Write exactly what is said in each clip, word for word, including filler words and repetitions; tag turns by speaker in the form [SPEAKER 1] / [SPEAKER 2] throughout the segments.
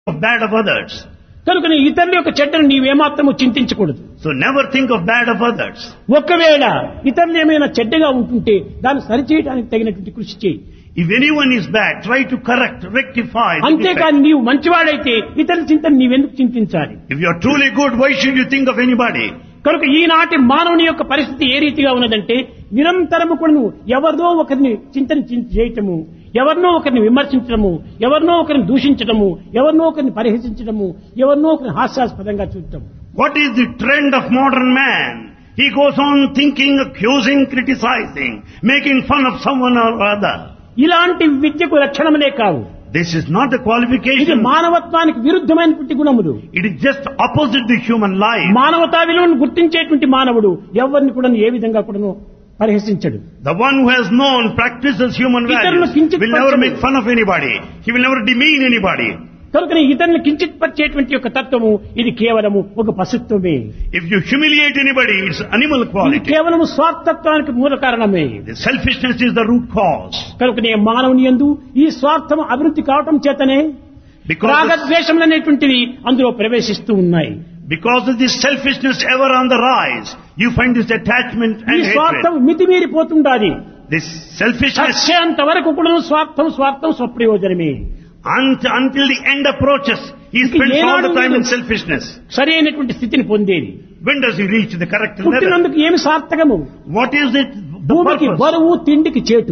[SPEAKER 1] of bad of others.
[SPEAKER 2] కనుక ఇతరుల యొక్క చెడ్డను నీవేమాత్రము చింతించకూడదు.
[SPEAKER 1] So never think of bad of others.
[SPEAKER 2] ఒకవేళ ఇతరులు ఏమైనా చెడ్డగా ఉంటుంటే దాన్ని సరిచేయడానికి తగినటువంటి కృషి చేయి.
[SPEAKER 1] If anyone is bad, try to correct, rectify.
[SPEAKER 2] అంతేకాని నీవు మంచివాడైతే ఇతరుల చింతన నీవెందుకు చింతించాలి?
[SPEAKER 1] If you are truly good, why should you think of anybody?
[SPEAKER 2] కనుక ఈనాటి మానవుని యొక్క పరిస్థితి ఏ రీతిగా ఉన్నదంటే నిరంతరము కూడా ఎవరినో ఒకరిని చింతన చేయటము, ఎవరినో ఒకరిని విమర్శించడము, ఎవరినో ఒకరిని దూషించడము, ఎవరినో ఒకరిని పరిహసించడము, ఎవరినో ఒకరిని హాస్యాస్పదంగా చూడటం.
[SPEAKER 1] What is the trend of modern man? He goes on thinking, accusing, criticizing, making fun of someone or other.
[SPEAKER 2] ఇలాంటి విద్యకు లక్షణములే కావు.
[SPEAKER 1] This is not a
[SPEAKER 2] ఇది
[SPEAKER 1] qualification.
[SPEAKER 2] మానవత్వానికి విరుద్ధమైనటువంటి గుణములు.
[SPEAKER 1] It is just opposite the human life.
[SPEAKER 2] మానవతా విలువను గుర్తించేటువంటి మానవుడు ఎవరిని కూడా ఏ విధంగా కూడా పరిహసించడు.
[SPEAKER 1] The one who has known, practices human
[SPEAKER 2] ఇతరులను
[SPEAKER 1] values,
[SPEAKER 2] కించిత్
[SPEAKER 1] will never
[SPEAKER 2] పరచడు.
[SPEAKER 1] make fun of anybody. He will never demean anybody.
[SPEAKER 2] కనుక ఇతరులను కించిత్ పరిచేటువంటి యొక్క తత్వము ఇది కేవలము ఒక పశుత్వమే.
[SPEAKER 1] If you humiliate anybody, it's animal
[SPEAKER 2] ఇది
[SPEAKER 1] quality.
[SPEAKER 2] కేవలము స్వార్థత్వానికి మూల కారణమే.
[SPEAKER 1] The selfishness is the root cause.
[SPEAKER 2] కనుకనే మానవుని యందు ఈ స్వార్థం అభివృద్ధి కావటం చేతనే
[SPEAKER 1] Because,
[SPEAKER 2] రాగద్వేషములు అనేటువంటివి అందులో ప్రవేశిస్తూ ఉన్నాయి.
[SPEAKER 1] because of this selfishness ever on the rise, you find this attachment
[SPEAKER 2] ఈ
[SPEAKER 1] and
[SPEAKER 2] స్వార్థం
[SPEAKER 1] hatred.
[SPEAKER 2] మితిమీరిపోతుండాలి.
[SPEAKER 1] This selfishness,
[SPEAKER 2] చచ్చేంత వరకు కూడా స్వార్థం స్వార్థం స్వప్రయోజనమే.
[SPEAKER 1] until, until the end approaches, he spends all the time in selfishness.
[SPEAKER 2] సరి అయినటువంటి స్థితిని పొందేది.
[SPEAKER 1] When does he reach the correct level?
[SPEAKER 2] పుట్టినందుకు ఏమి సార్థకము?
[SPEAKER 1] What is it? The
[SPEAKER 2] భూమికి
[SPEAKER 1] purpose?
[SPEAKER 2] బరువు, తిండికి చేటు.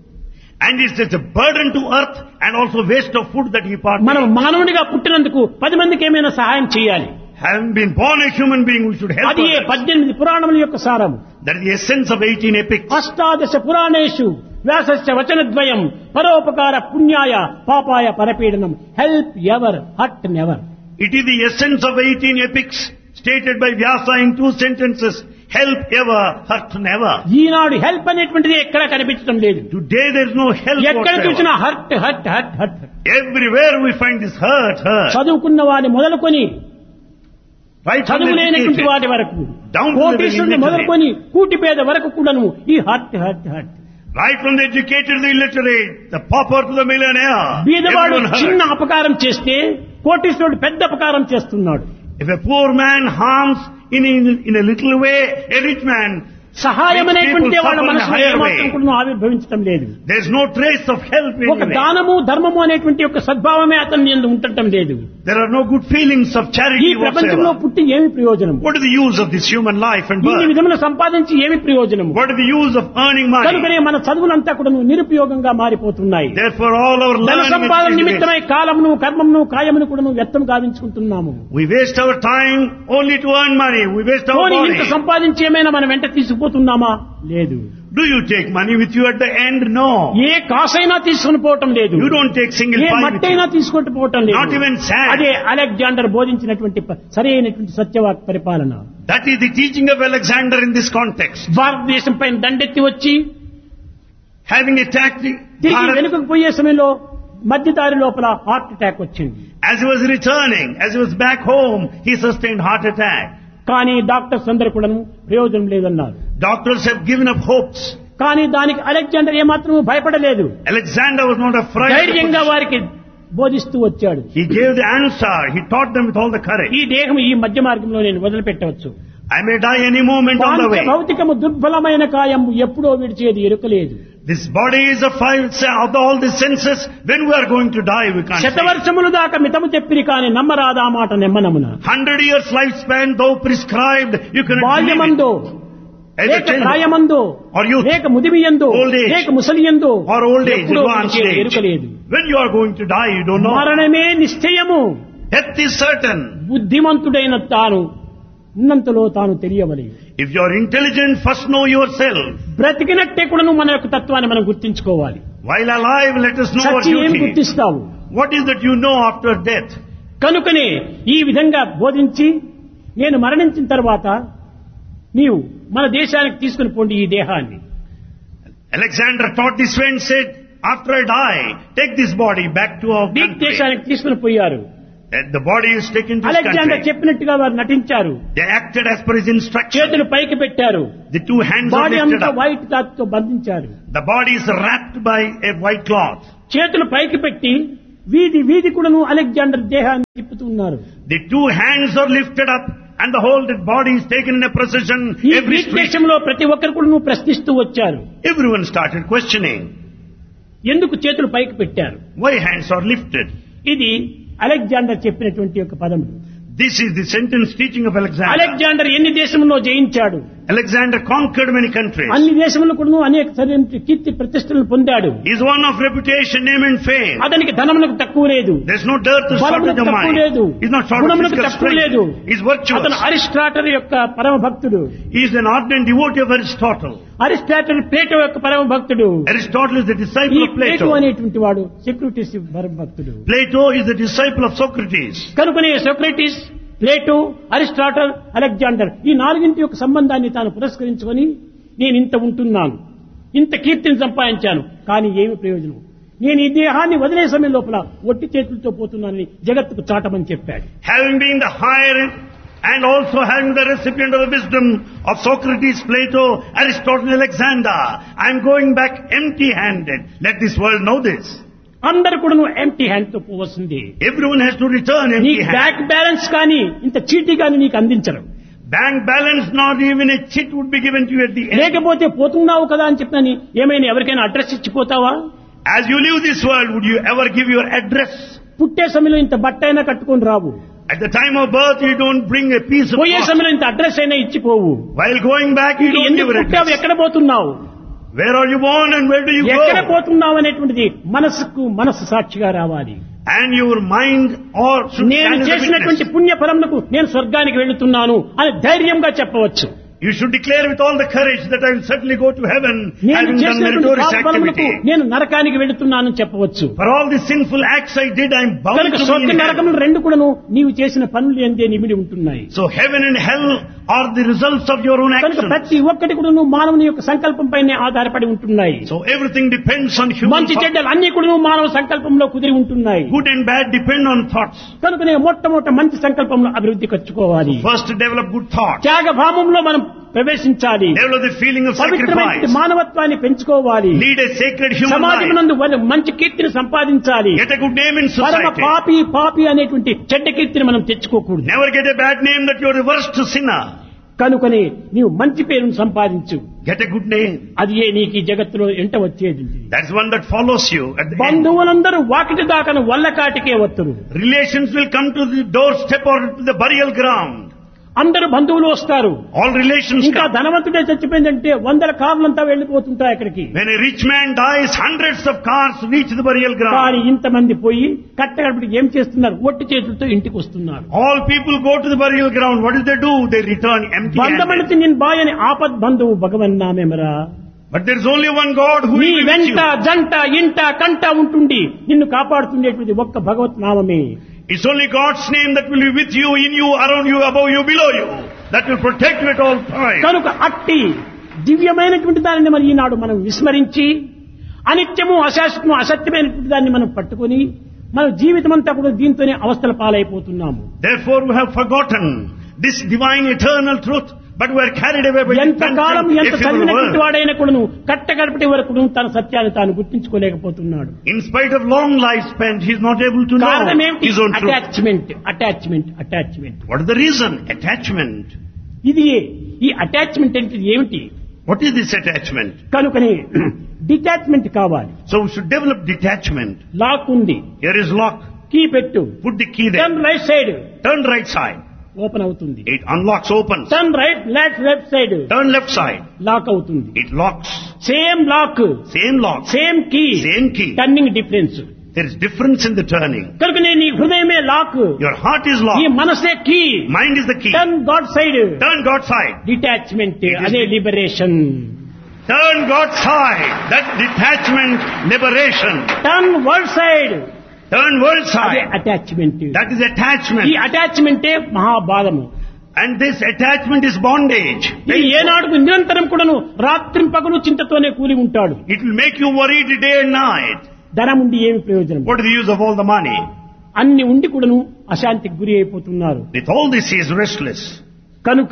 [SPEAKER 1] And it's just a burden to earth and also waste of food that he
[SPEAKER 2] మనం
[SPEAKER 1] partakes.
[SPEAKER 2] మానవునిగా పుట్టినందుకు పది మందికి ఏమైనా సహాయం చేయాలి.
[SPEAKER 1] Having been born a human being, we should help
[SPEAKER 2] అది ఏ
[SPEAKER 1] others.
[SPEAKER 2] పద్దెనిమిది పురాణముల యొక్క సారం.
[SPEAKER 1] That is the essence of eighteen epics.
[SPEAKER 2] అష్టాదశ పురాణేషు వ్యాసస్య వచనద్వయం పరోపకార పుణ్యాయ పాపాయ పరపీడనం help ever hurt never.
[SPEAKER 1] It is the essence of eighteen epics stated by Vyasa in two sentences. Help ever, hurt never.
[SPEAKER 2] Eenadu help అనేటువంటిది ఎక్కడ కనిపించడం లేదు.
[SPEAKER 1] Today there is no help
[SPEAKER 2] ఎక్కడ చూసినా
[SPEAKER 1] whatsoever.
[SPEAKER 2] Hurt hurt hurt hurt.
[SPEAKER 1] Everywhere we find this hurt, hurt.
[SPEAKER 2] చదువుకున్న వాడిని మొదలుకొని
[SPEAKER 1] Right from
[SPEAKER 2] చదువు
[SPEAKER 1] the
[SPEAKER 2] లేనటువంటి
[SPEAKER 1] educated.
[SPEAKER 2] వాటి వరకు
[SPEAKER 1] Down to the
[SPEAKER 2] కోటీశ్వరుని
[SPEAKER 1] illiterate.
[SPEAKER 2] మొదలుకొని కూటి పేద వరకు కూడాను ఈ hurt hurt hurt.
[SPEAKER 1] Right from the educated to the illiterate, the pauper to the millionaire.
[SPEAKER 2] బీదవాడు
[SPEAKER 1] Everyone
[SPEAKER 2] చిన్న
[SPEAKER 1] hurt.
[SPEAKER 2] అపకారం చేస్తే కోటీశ్వరుడు పెద్ద అపకారం చేస్తున్నాడు.
[SPEAKER 1] If a poor man harms in, in, in a little way, a rich man,
[SPEAKER 2] సహాయం
[SPEAKER 1] rich
[SPEAKER 2] అనేటువంటి
[SPEAKER 1] people
[SPEAKER 2] వాళ్ళ
[SPEAKER 1] suffer in a
[SPEAKER 2] మనసులో
[SPEAKER 1] higher
[SPEAKER 2] ఏమాత్రం
[SPEAKER 1] way.
[SPEAKER 2] కూడా ఆవిర్భవించడం లేదు.
[SPEAKER 1] There is no trace of help
[SPEAKER 2] ఒక
[SPEAKER 1] anywhere.
[SPEAKER 2] దానము ధర్మము అనేటువంటి ఒక సద్భావమే అతని యందు ఉండటం లేదు.
[SPEAKER 1] There are no good feelings of
[SPEAKER 2] ఈ
[SPEAKER 1] charity
[SPEAKER 2] ప్రపంచంలో
[SPEAKER 1] whatsoever.
[SPEAKER 2] పుట్టి ఏమి ప్రయోజనం?
[SPEAKER 1] What is the use of this human life and
[SPEAKER 2] ఇన్ని
[SPEAKER 1] birth?
[SPEAKER 2] విధములు సంపాదించి ఏమి ప్రయోజనం?
[SPEAKER 1] What is the use of earning money?
[SPEAKER 2] కనుకనే మన చదువులంతా కూడా నిరుపయోగంగా మారిపోతున్నాయి.
[SPEAKER 1] Therefore all our
[SPEAKER 2] ధన
[SPEAKER 1] learning
[SPEAKER 2] సంపాదన
[SPEAKER 1] is
[SPEAKER 2] నిమిత్తమై
[SPEAKER 1] waste.
[SPEAKER 2] కాలమును కర్మమును కాయమును కూడా వ్యర్థం గావించుకుంటున్నాము.
[SPEAKER 1] We waste our time only to earn money. We waste our
[SPEAKER 2] పోనీ ఇంత
[SPEAKER 1] body.
[SPEAKER 2] సంపాదించి ఏమైనా మనం వెంట తీసుకుపోతున్నామా? లేదు.
[SPEAKER 1] Do you take money with you at the end? No.
[SPEAKER 2] ఏ కాసైనా తీసుకుని పోవటం లేదు.
[SPEAKER 1] You don't take single
[SPEAKER 2] A
[SPEAKER 1] pie with
[SPEAKER 2] మట్టైనా
[SPEAKER 1] you.
[SPEAKER 2] తీసుకుంటూ పోవటం లేదు.
[SPEAKER 1] Not even sand.
[SPEAKER 2] అదే అలెగ్జాండర్ బోధించినటువంటి ప- సరైనటువంటి సత్యవాక్ పరిపాలన.
[SPEAKER 1] That is the teaching of Alexander in this context.
[SPEAKER 2] భారతదేశం పైన దండెత్తి వచ్చి
[SPEAKER 1] Having attacked the
[SPEAKER 2] తిరిగి
[SPEAKER 1] Bharat,
[SPEAKER 2] వెనుకకు పోయే సమయంలో మధ్యదారి లోపల హార్ట్ అటాక్ వచ్చింది.
[SPEAKER 1] as he was returning, as he was back home, he sustained heart attack.
[SPEAKER 2] కానీ డాక్టర్స్ అందరు కూడా ప్రయోజనం లేదన్నారు.
[SPEAKER 1] Doctors have given up hopes.
[SPEAKER 2] కానీ దానికి అలెగ్జాండర్ ఏమాత్రం భయపడలేదు.
[SPEAKER 1] Alexander was not afraid.
[SPEAKER 2] ధైర్యంగా వారికి బోధిస్తూ వచ్చాడు.
[SPEAKER 1] He gave the answer. He taught them with all the courage.
[SPEAKER 2] ఈ దేహం ఈ మధ్య మార్గంలో నేను వదిలిపెట్టవచ్చు.
[SPEAKER 1] I may die any moment on the way.
[SPEAKER 2] భౌతికము దుర్బలమైన కాయం ఎప్పుడో విడిచేది ఎరుకలేదు.
[SPEAKER 1] This body is a five of all the senses. When we are going to die, we can't say.
[SPEAKER 2] శతవర్షములు దాకా మితము చెప్పిరి కానీ నమ్మరాదా మాట నెమ్మనమున.
[SPEAKER 1] Hundred years lifespan, though prescribed, you cannot believe it.
[SPEAKER 2] బాల్యమందో
[SPEAKER 1] Either
[SPEAKER 2] లేక
[SPEAKER 1] childhood
[SPEAKER 2] ప్రాయమందో
[SPEAKER 1] or youth
[SPEAKER 2] లేక ముదిమియందో
[SPEAKER 1] old age
[SPEAKER 2] లేక ముసలియందో
[SPEAKER 1] or old age,
[SPEAKER 2] ఎప్పుడో
[SPEAKER 1] advanced
[SPEAKER 2] విడిచేది
[SPEAKER 1] age.
[SPEAKER 2] ఎరుకలేదు.
[SPEAKER 1] When you are going to die, you don't know.
[SPEAKER 2] మరణమే నిశ్చయము.
[SPEAKER 1] Death is certain.
[SPEAKER 2] బుద్ధిమంతుడైన తాను ఉన్నంతలో తాను తెలియవలేదు.
[SPEAKER 1] If you are intelligent, first know yourself.
[SPEAKER 2] బ్రతికినట్టే కూడాను మన యొక్క తత్వాన్ని మనం గుర్తించుకోవాలి.
[SPEAKER 1] While alive, let us know our
[SPEAKER 2] చచ్చి ఏం
[SPEAKER 1] duty.
[SPEAKER 2] గుర్తిస్తావు?
[SPEAKER 1] What is that you know after death?
[SPEAKER 2] కనుకనే ఈ విధంగా బోధించి నేను మరణించిన తర్వాత నీవు మన దేశానికి తీసుకుని పోండి ఈ దేహాన్ని.
[SPEAKER 1] Alexander taught this way and said, after I die, take this body back to our
[SPEAKER 2] Greek
[SPEAKER 1] country.
[SPEAKER 2] దేశానికి తీసుకుని పోయారు.
[SPEAKER 1] And the body is taken to his
[SPEAKER 2] Alexander
[SPEAKER 1] country.
[SPEAKER 2] చెప్పినట్టుగా వారు నటించారు.
[SPEAKER 1] They acted as per his instruction.
[SPEAKER 2] చేతులు పైకి పెట్టారు.
[SPEAKER 1] The two hands are
[SPEAKER 2] body
[SPEAKER 1] lifted
[SPEAKER 2] అంతా
[SPEAKER 1] up.
[SPEAKER 2] వైట్ క్లాత్ తో బంధించారు.
[SPEAKER 1] The body is wrapped by a white cloth.
[SPEAKER 2] చేతులు పైకి పెట్టి వీధి వీధి కూడాను అలెగ్జాండర్ దేహాన్ని తిప్పుతున్నారు.
[SPEAKER 1] The two hands are lifted up and the whole dead body is taken in a procession.
[SPEAKER 2] ఈ
[SPEAKER 1] Every
[SPEAKER 2] గ్రీక్
[SPEAKER 1] street,
[SPEAKER 2] దేశంలో ప్రతి ఒక్కరు కూడాను ప్రశ్నిస్తూ వచ్చారు.
[SPEAKER 1] everyone started questioning.
[SPEAKER 2] ఎందుకు చేతులు పైకి పెట్టారు?
[SPEAKER 1] Why hands are lifted?
[SPEAKER 2] ఇది అలెగ్జాండర్ చెప్పినటువంటి ఒక పదం.
[SPEAKER 1] This is the sentence teaching of Alexander.
[SPEAKER 2] Alexander ఎన్ని దేశంలో జయించాడు?
[SPEAKER 1] Alexander conquered many countries.
[SPEAKER 2] అన్ని దేశంలో కూడా అనేక సరైన కీర్తి ప్రతిష్టలను పొందాడు.
[SPEAKER 1] He is one of reputation, name and fame.
[SPEAKER 2] అతనికి ధనములకు తక్కువ లేదు,
[SPEAKER 1] There's no dearth or shortage
[SPEAKER 2] బలములకు
[SPEAKER 1] of
[SPEAKER 2] తక్కువ
[SPEAKER 1] mind.
[SPEAKER 2] లేదు,
[SPEAKER 1] He's not short of
[SPEAKER 2] గుణములకు
[SPEAKER 1] physical
[SPEAKER 2] తక్కువ లేదు.
[SPEAKER 1] strength. He's virtuous.
[SPEAKER 2] అతను అరిస్టాటల్ యొక్క పరమ భక్తుడు.
[SPEAKER 1] He is an ardent devotee of Aristotle.
[SPEAKER 2] Aristotle Plato యొక్క పరమ భక్తుడు.
[SPEAKER 1] Aristotle is the
[SPEAKER 2] ఈ
[SPEAKER 1] disciple of
[SPEAKER 2] ప్లేటో
[SPEAKER 1] Plato.
[SPEAKER 2] అనేటువంటి వాడు సెక్రటీస్ పరమ భక్తుడు.
[SPEAKER 1] Plato is the disciple of Socrates.
[SPEAKER 2] కనుకనే సోక్రటీస్, ప్లేటో, అరిస్టాటల్, అలెగ్జాండర్ ఈ నాలుగింటి యొక్క సంబంధాన్ని తాను పురస్కరించుకొని నేను ఇంత ఉంటున్నాను, ఇంత కీర్తిని సంపాదించాను, కానీ ఏమి ప్రయోజనం, నేను ఈ దేహాన్ని వదిలే సమయం లోపల ఒట్టి చేతులతో పోతున్నానని జగత్తుకు చాటమని చెప్పాడు.
[SPEAKER 1] Having been the higher and also having the recipient of the wisdom of Socrates, Plato, Aristotle, Alexander, I am going back empty-handed. Let this world know this.
[SPEAKER 2] అందరు కూడా నువ్వు ఎంటీ హ్యాండ్ తో పోవలసింది.
[SPEAKER 1] Everyone has to return
[SPEAKER 2] నీ
[SPEAKER 1] empty-handed.
[SPEAKER 2] Bank balance కానీ ఇంత చీటీ కానీ నీకు అందించరు.
[SPEAKER 1] Bank balance, not even a chit would be given to you at the end.
[SPEAKER 2] లేకపోతే పోతున్నావు కదా అని చెప్పని ఏమైనా ఎవరికైనా address ఇచ్చిపోతావా?
[SPEAKER 1] As you leave this world, would you ever give your address?
[SPEAKER 2] పుట్టే సమయంలో ఇంత బట్ట అయినా కట్టుకొని రావు,
[SPEAKER 1] At the time of birth, you don't bring a piece of
[SPEAKER 2] పోయే
[SPEAKER 1] cloth.
[SPEAKER 2] సమయంలో ఇంత అడ్రస్ అయినా ఇచ్చిపోవు.
[SPEAKER 1] While going back, you don't
[SPEAKER 2] ఎందుకు
[SPEAKER 1] give an
[SPEAKER 2] పుట్టావు,
[SPEAKER 1] address.
[SPEAKER 2] ఎక్కడ పోతున్నావు,
[SPEAKER 1] Where are you born and where do you
[SPEAKER 2] ఎక్కడ
[SPEAKER 1] go?
[SPEAKER 2] పోతున్నావు అనేటువంటిది మనసుకు మనసు సాక్షిగా రావాలి.
[SPEAKER 1] And your mind or should
[SPEAKER 2] నేను
[SPEAKER 1] stand as a
[SPEAKER 2] చేసినటువంటి
[SPEAKER 1] witness.
[SPEAKER 2] పుణ్య ఫలములకు నేను స్వర్గానికి వెళుతున్నాను అని ధైర్యంగా చెప్పవచ్చు.
[SPEAKER 1] You should declare with all the courage that I will certainly go to heaven
[SPEAKER 2] నేను
[SPEAKER 1] having done
[SPEAKER 2] చేసినటువంటి
[SPEAKER 1] meritorious
[SPEAKER 2] పాప ఫలములకు
[SPEAKER 1] activity.
[SPEAKER 2] నేను నరకానికి వెళుతున్నానని చెప్పవచ్చు.
[SPEAKER 1] For all the sinful acts I did, I am bound
[SPEAKER 2] కనుక
[SPEAKER 1] to be
[SPEAKER 2] స్వర్గ
[SPEAKER 1] in heaven.
[SPEAKER 2] నరకములు రెండు కూడాను నీవు చేసిన పనులు ఎందే నిమిడి ఉంటున్నాయి.
[SPEAKER 1] So heaven and hell are the results of your own
[SPEAKER 2] కనుక
[SPEAKER 1] actions.
[SPEAKER 2] ప్రతి ఒక్కటి కూడాను మానవుని యొక్క సంకల్పం పైనే ఆధారపడి ఉంటున్నాయి.
[SPEAKER 1] So everything depends on human
[SPEAKER 2] మంచి
[SPEAKER 1] thought.
[SPEAKER 2] చెడ్డలు అన్ని కూడాను మానవ సంకల్పంలో కుదిరి ఉంటున్నాయి.
[SPEAKER 1] Good and bad depend on thoughts.
[SPEAKER 2] కనుకనే మొట్టమొదట మంచి సంకల్పంలో అభివృద్ధి ఖర్చుకోవాలి.
[SPEAKER 1] First develop good thoughts.
[SPEAKER 2] త్యాగభావంలో మనం ప్రవేశించాలి.
[SPEAKER 1] Develop the feeling of
[SPEAKER 2] పవిత్రమైన
[SPEAKER 1] sacrifice.
[SPEAKER 2] మానవత్వాన్ని పెంచుకోవాలి.
[SPEAKER 1] Lead a sacred human life.
[SPEAKER 2] సమాజమునందు వల్ల మంచి కీర్తిని సంపాదించాలి.
[SPEAKER 1] Get a good name in
[SPEAKER 2] పరమ
[SPEAKER 1] society.
[SPEAKER 2] పాపి పాపి అనేటువంటి చెడ్డ కీర్తిని మనం తెచ్చుకోకూడదు.
[SPEAKER 1] Never get a bad name that you are the worst sinner.
[SPEAKER 2] కనుకనే నీవు మంచి పేరును సంపాదించు.
[SPEAKER 1] Get a good name.
[SPEAKER 2] అది ఏ నీకు ఈ జగత్తులో ఎంట వచ్చేది.
[SPEAKER 1] That's one that follows you at the end.
[SPEAKER 2] బంధువులందరూ వాకిటి దాకా వల్ల కాటికే వత్తురు.
[SPEAKER 1] Relations will come to the doorstep or to the burial ground.
[SPEAKER 2] అందరూ బంధువులు వస్తారు.
[SPEAKER 1] All relations
[SPEAKER 2] ఇంకా
[SPEAKER 1] come.
[SPEAKER 2] ధనవంతుడే చచ్చిపోయిందంటే వందల కార్లంతా వెళ్లిపోతుంటాయి అక్కడికి.
[SPEAKER 1] When a rich man dies, hundreds of cars reach the burial
[SPEAKER 2] కానీ
[SPEAKER 1] ground.
[SPEAKER 2] ఇంతమంది పోయి కట్టగడపటికి ఏం చేస్తున్నారు, ఒట్టి చేతులతో ఇంటికి వస్తున్నారు.
[SPEAKER 1] All people go to the burial ground. What do they do? They return empty-handed.
[SPEAKER 2] బంధమణితి నిన్ బాయని ఆపద్ బంధువు భగవన్ నామేమరా.
[SPEAKER 1] But there is only one God who
[SPEAKER 2] నీ
[SPEAKER 1] will be with
[SPEAKER 2] వెంట
[SPEAKER 1] you.
[SPEAKER 2] జంట ఇంట కంట ఉంటుండి నిన్ను కాపాడుతుండేటువంటి ఒక్క భగవత్ నామమే.
[SPEAKER 1] It's only God's name that will be with you, in you, around you, above you, below you. That will protect you at all times.
[SPEAKER 2] కనుక అట్టి దివ్యమైనటువంటి దానిని మరి ఈనాడు మనం విస్మరించి అనిత్యము అశాశ్వతము అసత్యమైనటువంటి దాన్ని మనం పట్టుకొని మన జీవితం అంతా కూడా దీంతోనే అవస్థల పాలైపోతున్నాము.
[SPEAKER 1] Therefore we have forgotten this divine eternal truth, but we are carried away by
[SPEAKER 2] ఎంత కాలం ఎంత
[SPEAKER 1] the
[SPEAKER 2] చదివినటువంటి
[SPEAKER 1] world.
[SPEAKER 2] వాడైనా కూడాను కట్టగడపటి వరకు తన సత్యాన్ని తాను గుర్తించుకోలేకపోతున్నాడు.
[SPEAKER 1] In spite of long life spent, he is not able to know
[SPEAKER 2] కారణం ఏమిటి?
[SPEAKER 1] his own truth.
[SPEAKER 2] Attachment attachment attachment
[SPEAKER 1] What is the reason? Attachment.
[SPEAKER 2] ఇది ఈ అటాచ్మెంట్ అంటే ఏమిటి?
[SPEAKER 1] What is this attachment?
[SPEAKER 2] కనుకనే డిటాచ్మెంట్ కావాలి.
[SPEAKER 1] So we should develop detachment.
[SPEAKER 2] Lock ఉంది,
[SPEAKER 1] Here is lock.
[SPEAKER 2] Key పెట్టు,
[SPEAKER 1] Put the key there.
[SPEAKER 2] Turn right side
[SPEAKER 1] Turn right side.
[SPEAKER 2] Open అవుతుంది.
[SPEAKER 1] It unlocks, opens.
[SPEAKER 2] Turn right left left side
[SPEAKER 1] Turn left side.
[SPEAKER 2] Lock అవుతుంది.
[SPEAKER 1] It locks.
[SPEAKER 2] Same lock,
[SPEAKER 1] Same lock.
[SPEAKER 2] Same key,
[SPEAKER 1] Same key.
[SPEAKER 2] Turning difference.
[SPEAKER 1] There is difference in the turning.
[SPEAKER 2] కనుక నేను నీ హృదయమే lock,
[SPEAKER 1] Your heart is
[SPEAKER 2] ఈ
[SPEAKER 1] locked.
[SPEAKER 2] మనసే key.
[SPEAKER 1] Mind is the key.
[SPEAKER 2] Turn God side,
[SPEAKER 1] Turn God's side.
[SPEAKER 2] Detachment
[SPEAKER 1] It is
[SPEAKER 2] అదే
[SPEAKER 1] the-
[SPEAKER 2] liberation.
[SPEAKER 1] Turn God's side. That detachment, liberation.
[SPEAKER 2] Turn world side,
[SPEAKER 1] Turn world
[SPEAKER 2] అదే
[SPEAKER 1] side.
[SPEAKER 2] Attachment.
[SPEAKER 1] That is
[SPEAKER 2] ఈ
[SPEAKER 1] attachment.
[SPEAKER 2] అటాచ్మెంటే మహాబాధము.
[SPEAKER 1] And this attachment is bondage.
[SPEAKER 2] ఇది ఏనాడుకు నిరంతరం కూడాను రాత్రి పగలు చింతతోనే కూలి ఉంటాడు.
[SPEAKER 1] It will make you worried day and night.
[SPEAKER 2] ధనం ఉండి ఏమి ప్రయోజనం?
[SPEAKER 1] What is the use of all the money?
[SPEAKER 2] అన్ని ఉండి కూడాను అశాంతికి గురి అయిపోతున్నారు.
[SPEAKER 1] With all this he is restless.
[SPEAKER 2] కనుక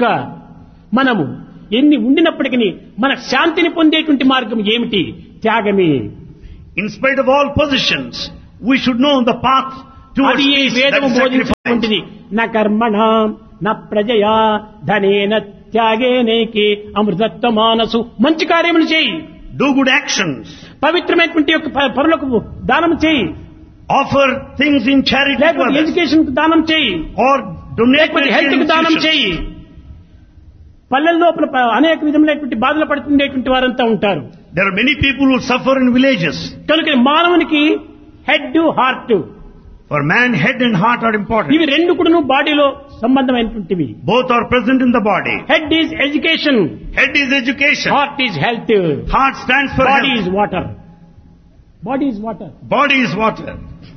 [SPEAKER 2] మనము ఎన్ని ఉండినప్పటికీ మన శాంతిని పొందేటువంటి మార్గం ఏమిటి? త్యాగమే.
[SPEAKER 1] In spite of all possessions, we should know the path towards
[SPEAKER 2] అది ఈ
[SPEAKER 1] peace, that
[SPEAKER 2] వేదము
[SPEAKER 1] is
[SPEAKER 2] బోధించినటువంటిది.
[SPEAKER 1] sacrifice.
[SPEAKER 2] న కర్మణ న ప్రజయా ధనేన త్యాగేనేకి అమృతత్వ మానసు. మంచి కార్యములు చేయి,
[SPEAKER 1] Do good actions.
[SPEAKER 2] పవిత్రమైనటువంటి యొక్క ప- పరులకు దానం చేయి,
[SPEAKER 1] Offer things in charity to
[SPEAKER 2] లేకపోతే
[SPEAKER 1] others.
[SPEAKER 2] ఎడ్యుకేషన్ కు దానం చేయి,
[SPEAKER 1] Or donate
[SPEAKER 2] లేకపోతే
[SPEAKER 1] to
[SPEAKER 2] హెల్త్ కు దానం
[SPEAKER 1] institutions.
[SPEAKER 2] చేయి. పల్లెల లోపల ప- అనేక విధములైనటువంటి బాధలు పడుతుండేటువంటి వారంతా ఉంటారు.
[SPEAKER 1] There are many people who suffer in villages.
[SPEAKER 2] కనుక మానవునికి head heart
[SPEAKER 1] For man, head and heart are important.
[SPEAKER 2] ఇవి రెండు కూడాను బాడీలో సంబంధమైనటువంటివి.
[SPEAKER 1] Both are present in the body.
[SPEAKER 2] Head is education,
[SPEAKER 1] Head is education.
[SPEAKER 2] Heart is health,
[SPEAKER 1] Heart stands for
[SPEAKER 2] body
[SPEAKER 1] health.
[SPEAKER 2] Is water. Body is water.
[SPEAKER 1] Body is water.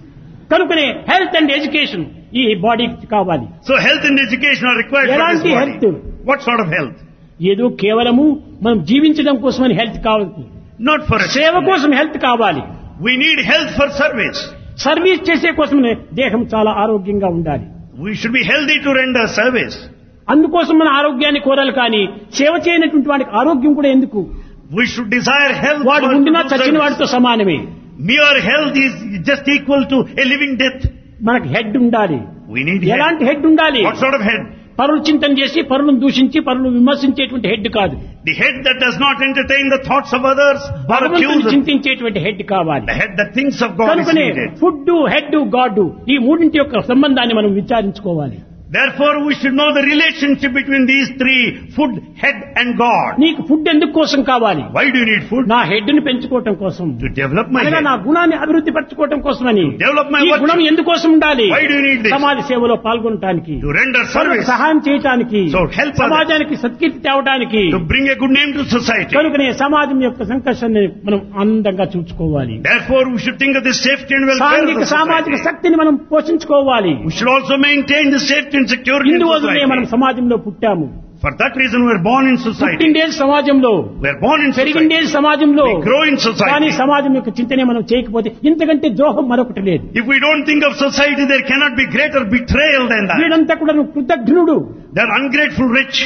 [SPEAKER 2] కనుకనే health and education ఈ బాడీకి కావాలి.
[SPEAKER 1] So health and education are required for
[SPEAKER 2] ఎలాంటి
[SPEAKER 1] this
[SPEAKER 2] health?
[SPEAKER 1] body. What sort of health?
[SPEAKER 2] ఏదో కేవలము మనం జీవించడం కోసమని హెల్త్ కావాలి,
[SPEAKER 1] Not for a
[SPEAKER 2] సేవ కోసం హెల్త్ కావాలి.
[SPEAKER 1] We need health for service.
[SPEAKER 2] Service చేసే కోసమే దేహం చాలా ఆరోగ్యంగా ఉండాలి.
[SPEAKER 1] We should be healthy to render service.
[SPEAKER 2] అందుకోసం మన ఆరోగ్యాన్ని కోరాలి, కానీ సేవ చేయనటువంటి వాడికి ఆరోగ్యం కూడా ఎందుకు?
[SPEAKER 1] We should desire health.
[SPEAKER 2] వాడు
[SPEAKER 1] for
[SPEAKER 2] ఉండినా
[SPEAKER 1] to do
[SPEAKER 2] చచ్చిన
[SPEAKER 1] service.
[SPEAKER 2] వాడితో సమానమే.
[SPEAKER 1] Mere health is just equal to a living death.
[SPEAKER 2] మనకు హెడ్ ఉండాలి.
[SPEAKER 1] We need head.
[SPEAKER 2] ఎలాంటి హెడ్ ఉండాలి?
[SPEAKER 1] What sort of head?
[SPEAKER 2] పరులు చింతన చేసి పరులను దూషించి పరులను విమర్శించేటువంటి హెడ్ కాదు.
[SPEAKER 1] The head that does not entertain the thoughts of others or
[SPEAKER 2] భగవంతుని
[SPEAKER 1] accuse them.
[SPEAKER 2] చింతించేటువంటి హెడ్ కావాలి.
[SPEAKER 1] The head that thinks of God is
[SPEAKER 2] కనుకనే
[SPEAKER 1] needed.
[SPEAKER 2] ఫుడ్ హెడ్ గాడ్ ఈ మూడింటి యొక్క సంబంధాన్ని మనం విచారించుకోవాలి.
[SPEAKER 1] Therefore, we should know the relationship between these three, food, head and God.
[SPEAKER 2] నీకు food ఎందుకు కోసం కావాలి?
[SPEAKER 1] Why do you need food?
[SPEAKER 2] నా హెడ్ ని పెంచుకోవటం కోసం,
[SPEAKER 1] To develop my
[SPEAKER 2] అనగా నా
[SPEAKER 1] head.
[SPEAKER 2] గుణాన్ని అభివృద్ధి పరచుకోవటం కోసమని.
[SPEAKER 1] Develop my
[SPEAKER 2] ఈ
[SPEAKER 1] virtue.
[SPEAKER 2] గుణం ఎందుకోసం ఉండాలి?
[SPEAKER 1] Why do you need this?
[SPEAKER 2] సమాజ సేవలో పాల్గొనటానికి,
[SPEAKER 1] To render
[SPEAKER 2] పరులకు
[SPEAKER 1] service.
[SPEAKER 2] సహాయం చేయటానికి,
[SPEAKER 1] So help others.
[SPEAKER 2] సమాజానికి సత్కీర్తి తేవడానికి.
[SPEAKER 1] To bring a good name to society.
[SPEAKER 2] కనుకనే సమాజం యొక్క సంకర్షణని మనం ఆనందంగా చూసుకోవాలి.
[SPEAKER 1] Therefore, we should think of the safety and welfare of
[SPEAKER 2] సాంఘిక
[SPEAKER 1] the
[SPEAKER 2] సామాజిక
[SPEAKER 1] society.
[SPEAKER 2] శక్తిని మనం పోషించుకోవాలి.
[SPEAKER 1] We should also maintain the safety and security in
[SPEAKER 2] ఇందువల్లనే మనం
[SPEAKER 1] society.
[SPEAKER 2] సమాజంలో పుట్టాము.
[SPEAKER 1] For that reason, we are born in society.
[SPEAKER 2] పుట్టిండేది సమాజంలో,
[SPEAKER 1] We are born in society.
[SPEAKER 2] పెరిగిండేది సమాజంలో.
[SPEAKER 1] We grow in
[SPEAKER 2] కానీ
[SPEAKER 1] society.
[SPEAKER 2] సమాజం యొక్క చింతనే మనం చేయకపోతే ఇంతకంటే ద్రోహం మరొకటి లేదు.
[SPEAKER 1] If we don't think of society, there cannot be greater betrayal than that.
[SPEAKER 2] వీడంతా కూడా కృతజ్ఞుడు.
[SPEAKER 1] They are ungrateful rich.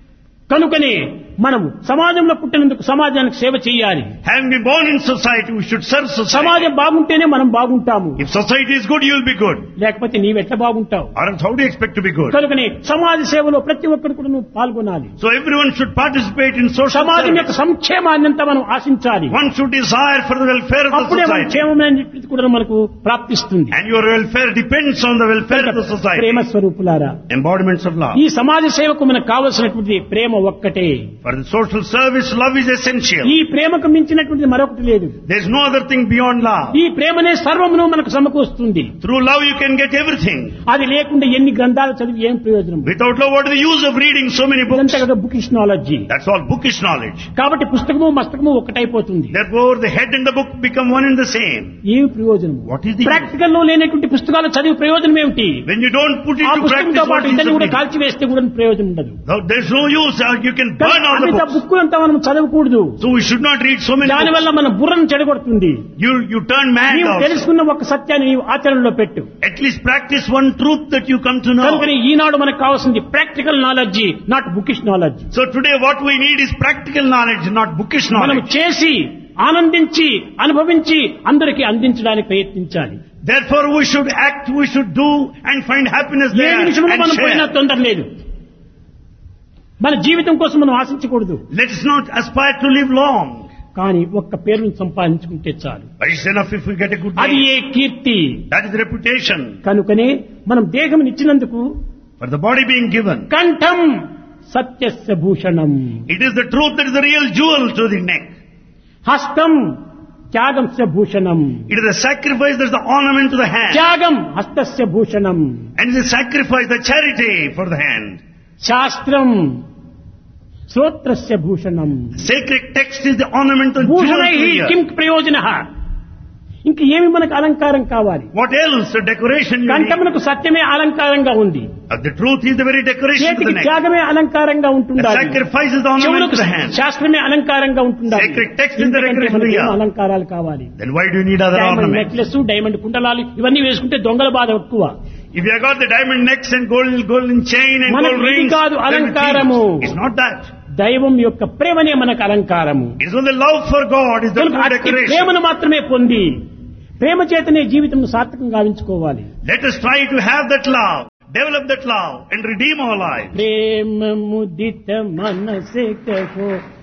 [SPEAKER 2] కనుకనే మనము సమాజంలో పుట్టినందుకు సమాజానికి సేవ చేయాలి.
[SPEAKER 1] Having been born in society, we should serve society.
[SPEAKER 2] సమాజం బాగుంటేనే మనం బాగుంటాము.
[SPEAKER 1] If society is good, you will be good.
[SPEAKER 2] లేకపోతే నీవెట్లా బాగుంటావు?
[SPEAKER 1] Or else how do you expect to be good?
[SPEAKER 2] కనుకనే సమాజ సేవలో ప్రతి ఒక్కరు కూడా నువ్వు పాల్గొనాలి.
[SPEAKER 1] So everyone should participate in social
[SPEAKER 2] సమాజం యొక్క
[SPEAKER 1] service.
[SPEAKER 2] సంక్షేమాన్ని అంతా మనం ఆశించాలి.
[SPEAKER 1] One should desire for the welfare of the
[SPEAKER 2] అప్పుడే మన
[SPEAKER 1] society.
[SPEAKER 2] క్షేమమైనది కూడా మనకు ప్రాప్తిస్తుంది.
[SPEAKER 1] And your welfare depends on the welfare of the society.
[SPEAKER 2] ప్రేమ స్వరూపులారా,
[SPEAKER 1] Embodiments of love.
[SPEAKER 2] ఈ సమాజ సేవకు మనకు కావలసినటువంటి ప్రేమ ఒక్కటే.
[SPEAKER 1] For the social service, love is essential.
[SPEAKER 2] ఈ ప్రేమకు మించినటువంటిది మరొకటి లేదు.
[SPEAKER 1] There is no other thing beyond love.
[SPEAKER 2] ఈ ప్రేమనే సర్వమును మనకు సమకూరుస్తుంది.
[SPEAKER 1] Through love you can get everything.
[SPEAKER 2] అది లేకుండా ఎన్ని గ్రంథాలు చదివి ఏం ప్రయోజనం?
[SPEAKER 1] Without love, what is the use of reading so many books?
[SPEAKER 2] ఇదంతా కదా bookish knowledge.
[SPEAKER 1] That's all bookish knowledge.
[SPEAKER 2] కాబట్టి పుస్తకము మస్తకము ఒకటైపోతుంది.
[SPEAKER 1] Therefore, the head and the book become one and the same.
[SPEAKER 2] ఏమి ప్రయోజనం?
[SPEAKER 1] What is the use?
[SPEAKER 2] Practical లో లేనటువంటి పుస్తకాలు చదివి ప్రయోజనం ఏమిటి?
[SPEAKER 1] When you don't put it
[SPEAKER 2] ఆ
[SPEAKER 1] to
[SPEAKER 2] పుస్తకంతో
[SPEAKER 1] practice,
[SPEAKER 2] పాటు
[SPEAKER 1] what is
[SPEAKER 2] ఇతన్ని
[SPEAKER 1] the
[SPEAKER 2] కూడా
[SPEAKER 1] meaning?
[SPEAKER 2] కాల్చివేస్తే కూడా ప్రయోజనం ఉండదు.
[SPEAKER 1] No, there's no use. Uh, You can burn all the
[SPEAKER 2] అంత
[SPEAKER 1] books.
[SPEAKER 2] బుక్ అంతా మనం చదవకూడదు.
[SPEAKER 1] So we should not read so many
[SPEAKER 2] దాని
[SPEAKER 1] books.
[SPEAKER 2] వల్ల మన బుర్రను చెడగొడుతుంది.
[SPEAKER 1] You, you turn mad
[SPEAKER 2] నీవు
[SPEAKER 1] also.
[SPEAKER 2] తెలుసుకున్న ఒక సత్యాన్ని నీవు ఆచరణలో పెట్టు.
[SPEAKER 1] At least practice one truth that you come to know.
[SPEAKER 2] కనుకని ఈనాడు మనకు కావాల్సింది practical knowledge, not bookish knowledge.
[SPEAKER 1] So today what we need is practical knowledge, not bookish
[SPEAKER 2] మనం
[SPEAKER 1] knowledge.
[SPEAKER 2] చేసి ఆనందించి అనుభవించి అందరికీ అందించడానికి ప్రయత్నించాలి.
[SPEAKER 1] Therefore we should act, we should do and find happiness
[SPEAKER 2] A
[SPEAKER 1] there
[SPEAKER 2] నిమిషంలో
[SPEAKER 1] and
[SPEAKER 2] మనం పోయినా
[SPEAKER 1] share.
[SPEAKER 2] తొందర లేదు. మన జీవితం కోసం మనం ఆశించకూడదు.
[SPEAKER 1] Let us not aspire to live long.
[SPEAKER 2] కానీ ఒక్క పేరును సంపాదించుకుంటే చాలు.
[SPEAKER 1] But it's enough if we get a good
[SPEAKER 2] అది
[SPEAKER 1] name.
[SPEAKER 2] A Keerthi.
[SPEAKER 1] That is reputation.
[SPEAKER 2] కనుకనే మనం దేహం ఇచ్చినందుకు
[SPEAKER 1] For the body being given,
[SPEAKER 2] కంఠం సత్యస్య Bhushanam,
[SPEAKER 1] it is the truth that is the real jewel to the neck.
[SPEAKER 2] హస్తం త్యాగంస్య Bhushanam,
[SPEAKER 1] It is the sacrifice that is the ornament to the hand.
[SPEAKER 2] త్యాగం హస్తస్య Bhushanam,
[SPEAKER 1] And it is the sacrifice, the charity for the hand.
[SPEAKER 2] శాస్త్రం శ్రోత్రస్య Bhushanam.
[SPEAKER 1] Sacred text is the ornament and jewel
[SPEAKER 2] భూషణై
[SPEAKER 1] to the
[SPEAKER 2] కిం
[SPEAKER 1] ear.
[SPEAKER 2] ప్రయోజన. ఇంక ఏమి మనకు అలంకారం కావాలి?
[SPEAKER 1] What else? The decoration you need.
[SPEAKER 2] కంఠమునకు సత్యమే అలంకారంగా ఉంది.
[SPEAKER 1] Uh, The truth is the very decoration to the
[SPEAKER 2] చేతికి
[SPEAKER 1] neck.
[SPEAKER 2] త్యాగమే అలంకారంగా
[SPEAKER 1] The
[SPEAKER 2] ఉంటుండాలి.
[SPEAKER 1] sacrifice is the ornament
[SPEAKER 2] చెవులకు
[SPEAKER 1] to the hand.
[SPEAKER 2] శాస్త్రమే అలంకారంగా ఉంటుండాలి.
[SPEAKER 1] Sacred text is the
[SPEAKER 2] ఇంతకంటే
[SPEAKER 1] decoration
[SPEAKER 2] మనకి
[SPEAKER 1] of the
[SPEAKER 2] ఏం
[SPEAKER 1] ear.
[SPEAKER 2] అలంకారాలు కావాలి?
[SPEAKER 1] Then why do you need other
[SPEAKER 2] diamond
[SPEAKER 1] ornaments?
[SPEAKER 2] Necklace, diamond కుండలాలు ఇవన్నీ వేసుకుంటే దొంగల బాధ ఎక్కువ.
[SPEAKER 1] If you have got the diamond necks and gold, golden chain and
[SPEAKER 2] మనకు
[SPEAKER 1] gold
[SPEAKER 2] ఇది
[SPEAKER 1] rings,
[SPEAKER 2] కాదు
[SPEAKER 1] then
[SPEAKER 2] అలంకారము.
[SPEAKER 1] it is. It's not that.
[SPEAKER 2] దైవం యొక్క ప్రేమనే మనకు అలంకారము.
[SPEAKER 1] It's only love for God is the
[SPEAKER 2] కనుక
[SPEAKER 1] true
[SPEAKER 2] అట్టి
[SPEAKER 1] decoration.
[SPEAKER 2] ప్రేమను మాత్రమే పొంది ప్రేమ చేతనే జీవితం సార్థకం గావించుకోవాలి.
[SPEAKER 1] Let us try to have that love, develop that love and redeem our life.
[SPEAKER 2] ప్రేమ ముదిత మనసే కహో